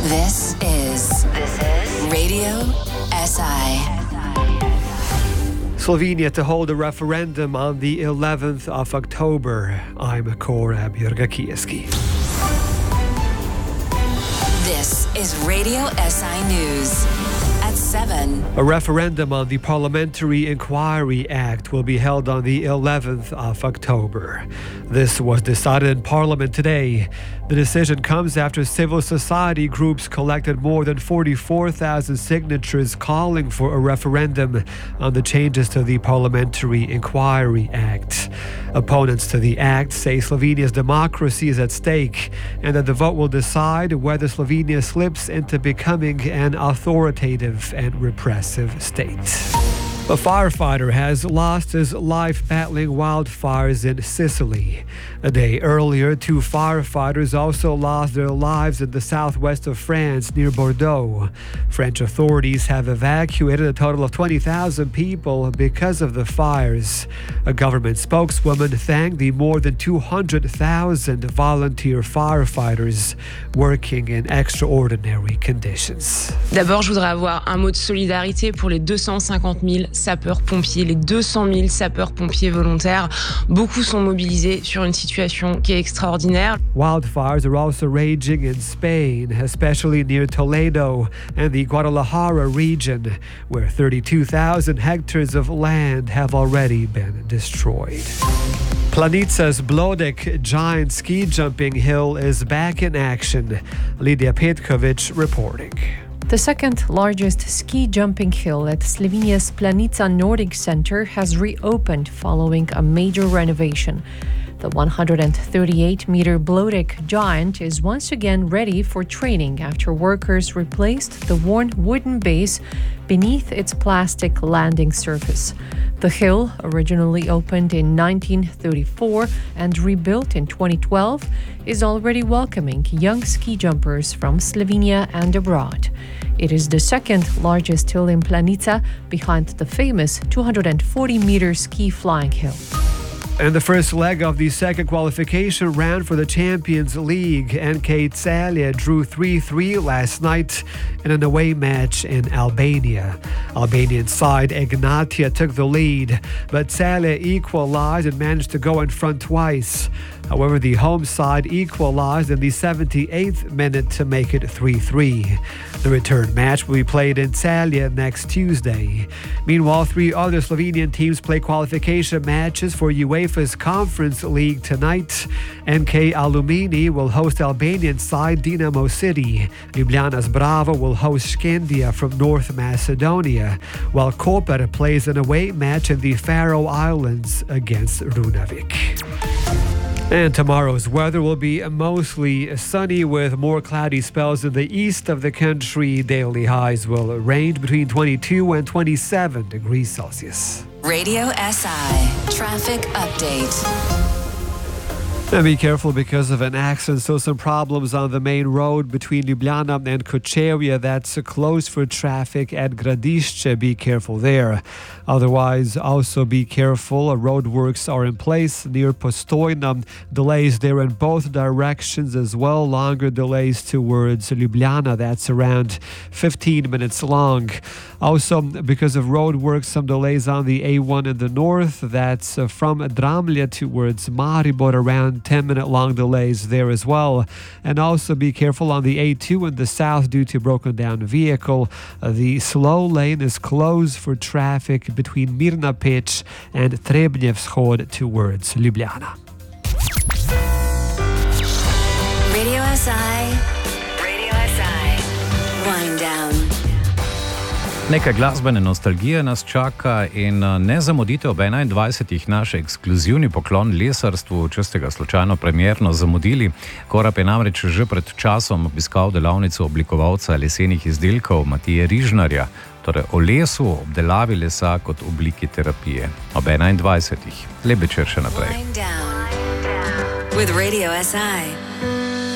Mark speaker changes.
Speaker 1: This is Radio SI.
Speaker 2: Slovenia to hold a referendum on the 11th of October. I'm Korab Jurgakieski.
Speaker 1: This is Radio SI News. At 7.
Speaker 2: A referendum on the Parliamentary Inquiry Act will be held on the 11th of October. This was decided in Parliament today. The decision comes after civil society groups collected more than 44,000 signatures calling for a referendum on the changes to the Parliamentary Inquiry Act. Opponents to the act say Slovenia's democracy is at stake and that the vote will decide whether Slovenia slips into becoming an authoritative and repressive state. A firefighter has lost his life battling wildfires in Sicily. A day earlier, 2 firefighters also lost their lives in the southwest of France near Bordeaux. French authorities have evacuated a total of 20,000 people because of the fires. A government spokeswoman thanked the more than 200,000 volunteer firefighters working in extraordinary conditions.
Speaker 3: D'abord, je voudrais avoir un mot de solidarité pour les 250 000 sapeurs-pompiers, les 200 000 sapeurs-pompiers volontaires. Beaucoup sont mobilisés sur une situation qui est extraordinaire.
Speaker 2: Wildfires are also raging in Spain, especially near Toledo and the Guadalajara region, where 32,000 hectares of land have already been destroyed. Planica's Blodek giant ski jumping hill is back in action. Lidia Petkovic reporting.
Speaker 4: The second largest ski jumping hill at Slovenia's Planica Nordic Center has reopened following a major renovation. The 138-meter Blodek giant is once again ready for training after workers replaced the worn wooden base beneath its plastic landing surface. The hill, originally opened in 1934 and rebuilt in 2012, is already welcoming young ski jumpers from Slovenia and abroad. It is the second largest hill in Planica, behind the famous 240-meter ski flying hill.
Speaker 2: And the first leg of the second qualification round for the Champions League, NK Celje drew 3-3 last night in an away match in Albania. Albanian side Ignatia took the lead, but Celje equalized and managed to go in front twice. However, the home side equalized in the 78th minute to make it 3-3. The return match will be played in Celje next Tuesday. Meanwhile, 3 other Slovenian teams play qualification matches for UEFA's Conference League tonight. NK Alumini will host Albanian side Dinamo City. Ljubljana's Bravo will host Skendia from North Macedonia, while Koper plays an away match in the Faroe Islands against Runavik. And tomorrow's weather will be mostly sunny with more cloudy spells in the east of the country. Daily highs will range between 22 and 27 degrees Celsius.
Speaker 1: Radio SI Traffic Update.
Speaker 2: And be careful because of an accident. So some problems on the main road between Ljubljana and Kočevje. That's closed for traffic at Gradišče. Be careful there. Otherwise, also be careful. Roadworks are in place near Postojna. Delays there in both directions as well. Longer delays towards Ljubljana. That's around 15 minutes long. Also, because of roadworks, some delays on the A1 in the north. That's from Dramlje towards Maribor, around 10-minute long delays there as well. And also be careful on the A2 in the south due to broken down vehicle. The slow lane is closed for traffic between Mirna Peć and Trebnje Vzhod towards Ljubljana.
Speaker 1: Radio SI. Radio SI. Wind down.
Speaker 5: Nekaj glasbene nostalgije nas čaka in ne zamudite ob 21. naš ekskluzivni poklon lesarstvu, če ste ga slučajno premierno zamudili. Korab je namreč že pred časom obiskal delavnico oblikovalca lesenih izdelkov Matije Rižnarja, torej o lesu, obdelavi lesa kot obliki terapije. Ob 21. Lep večer še naprej.
Speaker 1: Wind down with Radio SI.